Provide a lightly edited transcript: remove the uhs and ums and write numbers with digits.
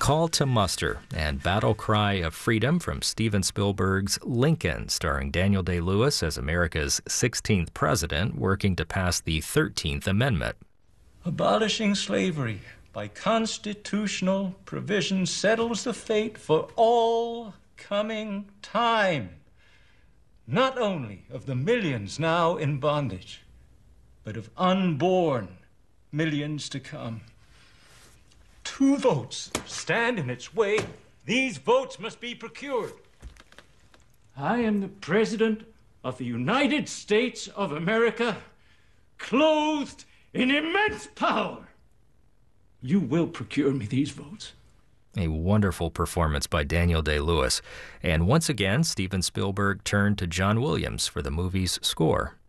Call to Muster and Battle Cry of Freedom from Steven Spielberg's Lincoln, starring Daniel Day-Lewis as America's 16th president working to pass the 13th Amendment. Abolishing slavery by constitutional provision settles the fate for all coming time, not only of the millions now in bondage, but of unborn millions to come. 2 votes stand in its way. These votes must be procured. I am the President of the United States of America, clothed in immense power. You will procure me these votes. A wonderful performance by Daniel Day-Lewis. And once again, Steven Spielberg turned to John Williams for the movie's score.